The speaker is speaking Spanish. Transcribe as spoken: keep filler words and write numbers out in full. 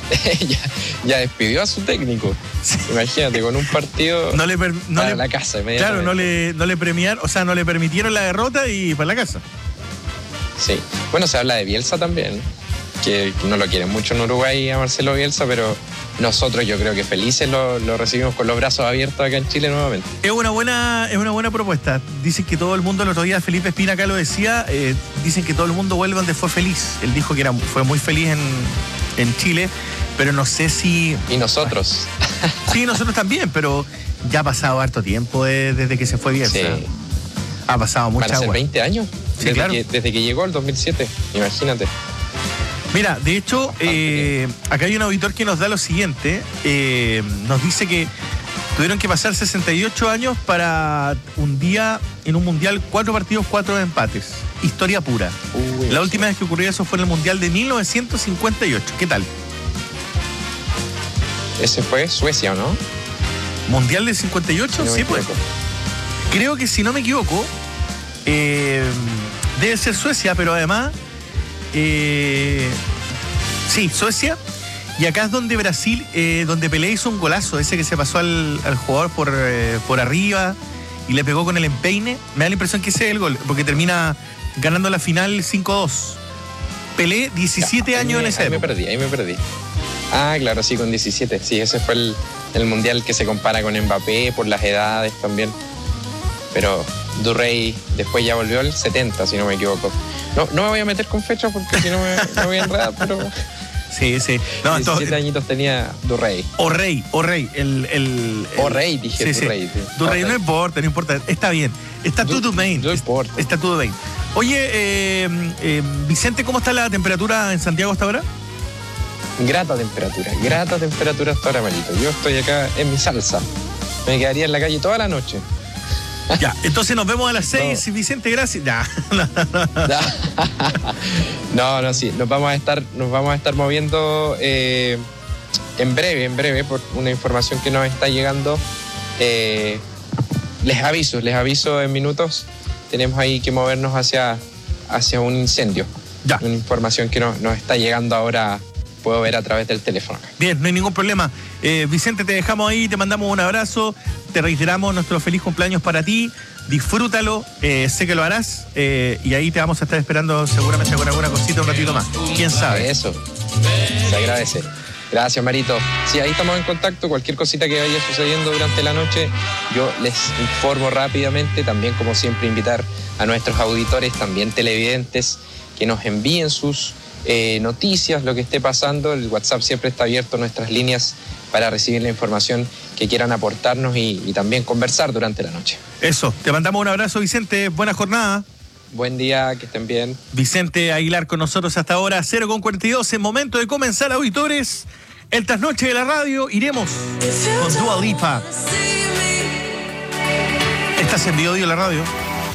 ya, ya despidió a su técnico. Sí. Imagínate, con un partido no le per, no para le, la casa. Claro, no le, no le premiaron, o sea, no le permitieron la derrota y para la casa. Sí. Bueno, se habla de Bielsa también, que no lo quieren mucho en Uruguay a Marcelo Bielsa, pero nosotros yo creo que felices lo, lo recibimos con los brazos abiertos acá en Chile nuevamente. Es una buena, es una buena propuesta. Dicen que todo el mundo, el otro día Felipe Espina acá lo decía, eh, dicen que todo el mundo vuelve donde fue feliz. Él dijo que era, fue muy feliz en, en Chile, pero no sé si... Y nosotros. Sí, nosotros también, pero ya ha pasado harto tiempo eh, desde que se fue Bielsa. Sí. Ha pasado mucha agua. ¿Van a ser veinte años? Sí, desde claro. Que, desde que llegó el dos mil siete, imagínate. Mira, de hecho, eh, acá hay un auditor que nos da lo siguiente. Eh, nos dice que tuvieron que pasar sesenta y ocho años para un día, en un mundial, cuatro partidos, cuatro empates. Historia pura. Uy, la última vez que ocurrió eso fue en el mundial de mil novecientos cincuenta y ocho. ¿Qué tal? Ese fue Suecia, ¿no? ¿Mundial del cincuenta y ocho? No sí, pues. Creo que si no me equivoco, eh, debe ser Suecia, pero además... Eh, sí, Suecia. Y acá es donde Brasil, eh, donde Pelé hizo un golazo, ese que se pasó al, al jugador por, eh, por arriba y le pegó con el empeine. Me da la impresión que ese es el gol, porque termina ganando la final cinco dos. Pelé, diecisiete ya, años me, en esa ahí época. me perdí, ahí me perdí. Ah, claro, sí, con diecisiete. Sí, ese fue el, el mundial que se compara con Mbappé por las edades también. Pero Durrey después ya volvió al setenta, si no me equivoco. No, no me voy a meter con fechas porque si no me, me voy a enredar, pero... Sí, sí. No, diecisiete entonces, añitos tenía Durrey. O Rey, o Rey. El, el, el, o Rey, dije sí, Durrey. Sí. Durrey, no importa, no importa. Está bien. Está du, todo bien. No importa. Está todo bien. Oye, eh, eh, Vicente, ¿cómo está la temperatura en Santiago hasta ahora? Grata temperatura, grata temperatura hasta ahora, Marito. Yo estoy acá en mi salsa. Me quedaría en la calle toda la noche. Ya, entonces nos vemos a las seis, no. Vicente, gracias. Ya. No, no, sí, nos vamos a estar, nos vamos a estar moviendo eh, en breve, en breve, por una información que nos está llegando. Eh, les aviso, les aviso en minutos. Tenemos ahí que movernos hacia, hacia un incendio. Ya. Una información que nos, nos está llegando ahora. Puedo ver a través del teléfono. Bien, no hay ningún problema. Eh, Vicente, te dejamos ahí, te mandamos un abrazo, te reiteramos nuestro feliz cumpleaños para ti, disfrútalo, eh, sé que lo harás, eh, y ahí te vamos a estar esperando seguramente con alguna cosita un ratito más. ¿Quién sabe? Eso, se agradece. Gracias, Marito. Sí, ahí estamos en contacto, cualquier cosita que vaya sucediendo durante la noche, yo les informo rápidamente, también como siempre invitar a nuestros auditores, también televidentes, que nos envíen sus Eh, noticias, lo que esté pasando. El WhatsApp siempre está abierto, nuestras líneas para recibir la información que quieran aportarnos y, y también conversar durante la noche. Eso, te mandamos un abrazo, Vicente, buena jornada. Buen día, que estén bien. Vicente Aguilar con nosotros hasta ahora, cero con cuarenta y dos, en momento de comenzar, auditores, el trasnoche de la radio. Iremos con Dua Lipa. Estás en Bio Bio la radio.